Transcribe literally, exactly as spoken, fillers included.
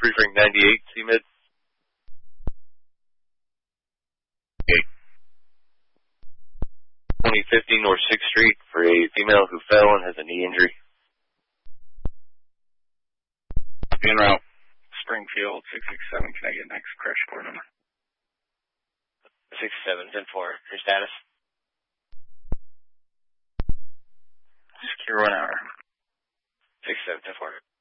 three Frank ninety-eight, C-Mid. Okay. twenty fifty North sixth Street for a female who fell and has a knee injury. En route. Springfield, six six seven, can I get next crash report number? six seven, ten four, your status? Secure one hour. six seven, ten four.